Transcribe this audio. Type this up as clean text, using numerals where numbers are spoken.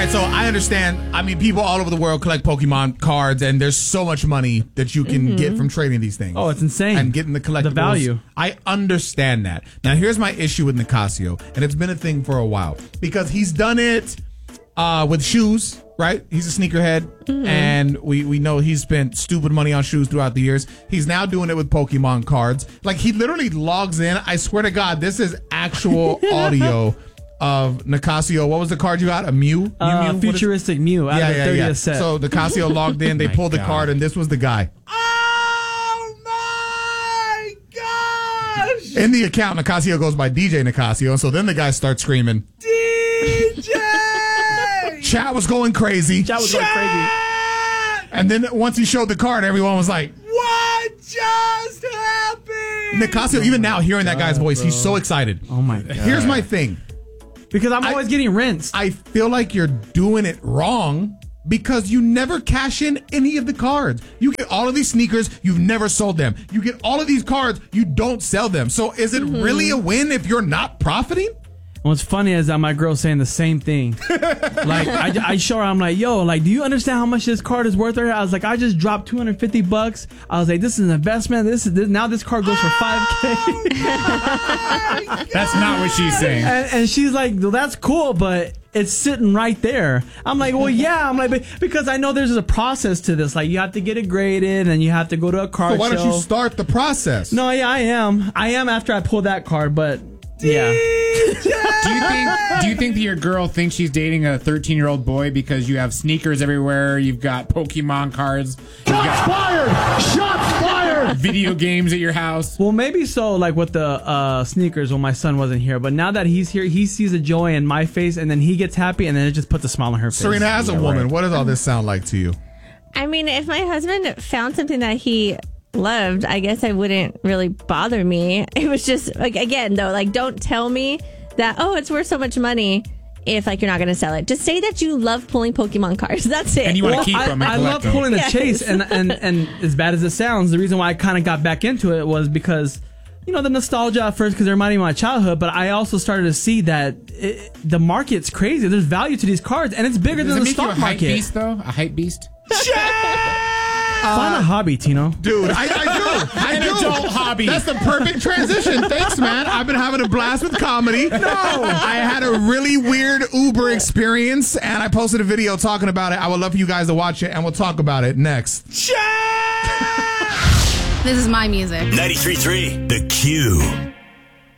right, so I understand. I mean, people all over the world collect Pokemon cards, and there's so much money that you can get from trading these things. Oh, it's insane. And getting the collectibles. The value. I understand that. Now, here's my issue with Nicasio, and it's been a thing for a while, because he's done it with shoes, right? He's a sneakerhead, and we know he's spent stupid money on shoes throughout the years. He's now doing it with Pokemon cards. Like, he literally logs in. I swear to God, this is actual audio of Nicasio. What was the card you got? A Mew? Mew? Futuristic Mew out of the 30th set. So Nicasio logged in. They pulled the card, and this was the guy. Oh my gosh! In the account, Nicasio goes by DJ Nicasio, and so then the guy starts screaming, DJ! Chat was going crazy. And then once he showed the card, everyone was like, what just happened? Nicasio, even now, hearing that guy's voice, he's so excited. Oh my God. Here's my thing. Because I'm always getting rinsed. I feel like you're doing it wrong because you never cash in any of the cards. You get all of these sneakers, you've never sold them. You get all of these cards, you don't sell them. So is it really a win if you're not profiting? What's funny is that my girl's saying the same thing. Like, I show her, I'm like, yo, like, do you understand how much this card is worth? I was like, I just dropped $250. I was like, this is an investment. Now this card goes for $5K. That's not what she's saying. And she's like, well, that's cool, but it's sitting right there. I'm like, well, yeah. I'm like, because I know there's a process to this. Like, you have to get it graded, and you have to go to a card show. So why don't you start the process? No, yeah, I am. I am after I pull that card, but yeah. Do you think that your girl thinks she's dating a 13-year-old boy because you have sneakers everywhere, you've got Pokemon cards, Shots fired! video games at your house? Well, maybe so, like with the sneakers when my son wasn't here. But now that he's here, he sees a joy in my face, and then he gets happy, and then it just puts a smile on her face. Serena, as a woman, what does all this sound like to you? I mean, if my husband found something that he loved, I guess I wouldn't really bother me. It was just, like, again, though, like, don't tell me that, oh, it's worth so much money if, like, you're not going to sell it. Just say that you love pulling Pokemon cards. That's it. And you want to keep them and I love collect them. pulling the chase, and as bad as it sounds, the reason why I kind of got back into it was because, you know, the nostalgia at first, because it reminded me of my childhood, but I also started to see that the market's crazy. There's value to these cards, and it's bigger than the stock market. Does it make you a hype beast, though? A hype beast? Find a hobby, Tino. Dude, I do. An adult hobby. That's the perfect transition. Thanks, man. I've been having a blast with comedy. No. I had a really weird Uber experience, and I posted a video talking about it. I would love for you guys to watch it, and we'll talk about it next. This is my music. 93.3 The Q.